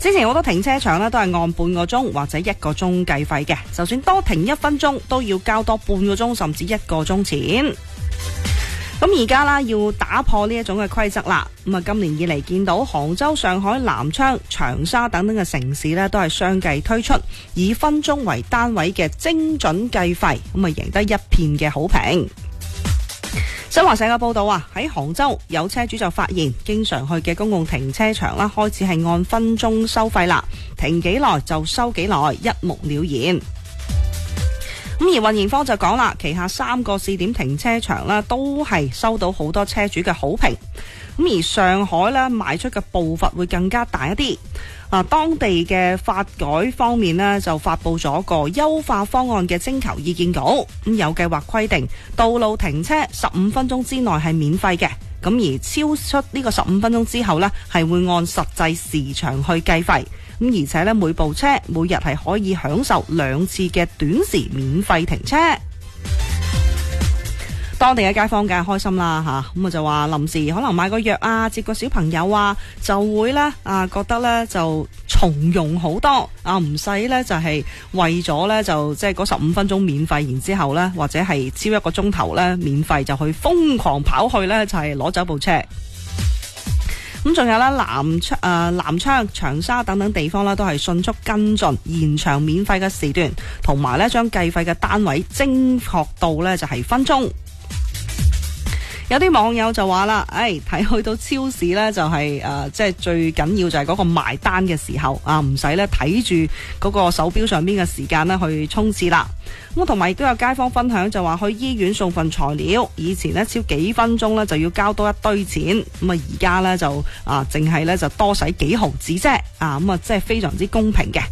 之前好多停車場呢都係按半個鐘或者1個鐘計費嘅，就算多停1分鐘都要交多半個鐘甚至1個鐘錢。咁而家啦，要打破呢一種嘅規則啦。咁啊，今年以嚟見到杭州、上海、南昌、長沙等等嘅城市呢，都係相繼推出以分鐘為單位嘅精準計費，咁啊贏得一片嘅好評。新華社嘅報道啊，喺杭州有車主就發現，經常去嘅公共停車場啦，開始係按分鐘收費啦，停幾耐就收幾耐，一目了然。咁而運營方就講啦，旗下3個試點停車場啦，都係收到好多車主嘅好評。咁而上海咧，賣出嘅步伐會更加大一啲。當地嘅發改方面呢，就發佈咗個優化方案嘅徵求意見稿。咁有計劃規定，道路停車15分鐘之內係免費嘅。咁而超出呢個15分鐘之後呢，係會按實際時長去計費。咁而且呢，每部車每日係可以享受2次嘅短時免費停車。當地嘅街坊梗係開心啦吓，咁就話臨時可能買個藥啊，接個小朋友啊，就會呢覺得呢就從容好多啊，唔使呢就係為咗呢就即係嗰15分鐘免費，然之後呢或者係超1個鐘頭呢免費就去瘋狂跑去呢就係攞走部車。咁仲有啦，南昌、長沙等等地方啦，都係迅速跟進延長免費嘅時段，同埋咧將計費嘅單位精確到咧就係分鐘。有啲網友就話啦，睇去到超市咧就係即係最緊要就係嗰個埋單嘅時候啊，唔使咧睇住嗰個手錶上邊嘅時間咧去衝刺啦。咁同埋亦都有街坊分享就話，去醫院送份材料，以前咧超幾分鐘咧就要交多一堆錢，咁啊而家咧就淨係咧就多使幾毫子啫，咁啊即係非常之公平嘅。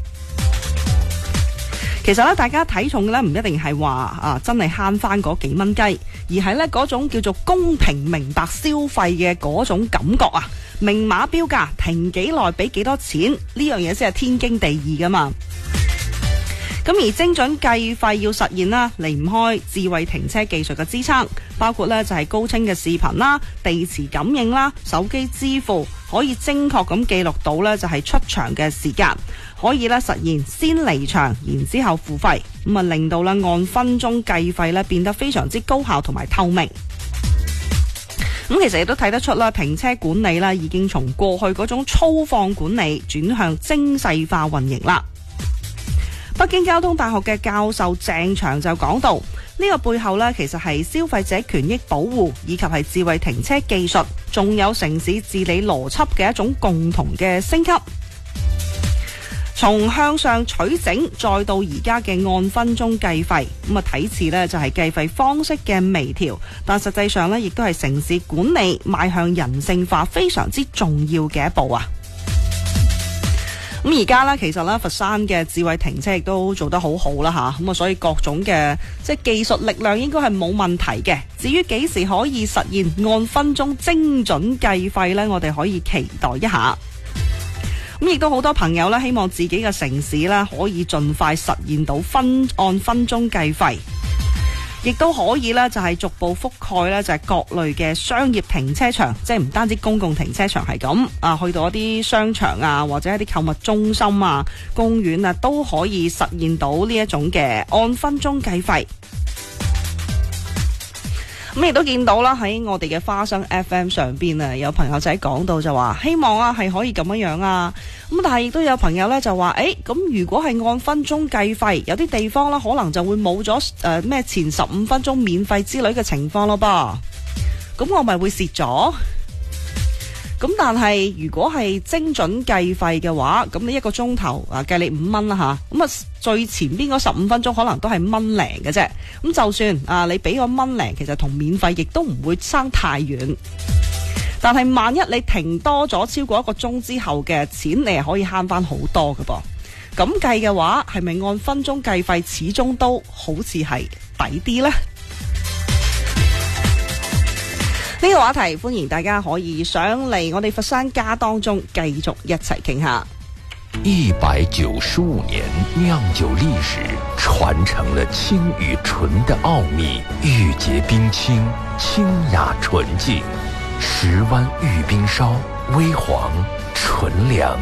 其實咧，大家睇重嘅咧唔一定係話真係慳翻嗰幾蚊雞，而係咧嗰種叫做公平明白消費嘅嗰種感覺啊！明碼標價，停幾耐俾幾多錢，呢樣嘢先係天經地義噶嘛。咁而精準計費要實現啦，離唔開智慧停車技術嘅支撐，包括咧就係高清嘅視頻啦、地磁感應啦、手機支付，可以精確咁記錄到咧就係出場嘅時間，可以咧實現先離場，然之後付費，咁啊令到咧按分鐘計費咧變得非常之高效同埋透明。咁其實亦都睇得出啦，停車管理啦已經從過去嗰種粗放管理轉向精細化運營啦。北京交通大學嘅教授鄭翔就講到，呢個背後呢，其實係消費者權益保護以及係智慧停車技術，仲有城市治理邏輯嘅一種共同嘅升級。從向上取整，再到而家嘅按分鐘計費，咁啊睇似呢就係計費方式嘅微調，但實際上呢，亦都係城市管理邁向人性化非常之重要嘅一步啊！咁而家呢，其實呢，佛山嘅智慧停車亦都做得好好啦吓，咁啊，所以各種嘅即係技術力量應該係冇問題嘅。至於幾時可以實現按分鐘精準計費呢，我哋可以期待一下。咁亦都好多朋友呢，希望自己嘅城市呢，可以盡快實現到按分鐘計費。亦都可以咧，就係逐步覆蓋咧，就係各類嘅商業停車場，即係唔單止公共停車場係咁啊，去到一啲商場啊，或者一啲購物中心啊、公園啊，都可以實現到呢一種嘅按分鐘計費。咁亦都見到啦，喺我哋嘅花生 FM 上邊啊，有朋友仔講到就話希望啊係可以咁樣啊，咁但係亦都有朋友咧就話，咁如果係按分鐘計費，有啲地方咧可能就會冇咗咩前15分鐘免費之類嘅情況咯噃，咁我咪會蝕咗。咁但係如果係精準計費嘅話，咁你1個鐘頭計你5蚊啦吓，咁啊最前邊嗰15分鐘可能都係1.0嘅啫。咁就算你俾個1.0，其實同免費亦都唔會爭太遠。但係萬一你停多咗超過1個鐘之後嘅錢，你係可以慳翻好多㗎噃。咁計嘅話，係咪按分鐘計費始終都好似係抵啲呢？呢個話題歡迎大家可以上嚟我哋佛山家當中繼續一齊傾下。 195年釀酒歷史，傳承了清與純的奧秘，玉潔冰清，清雅純淨，10灣玉冰燒，微黃純涼。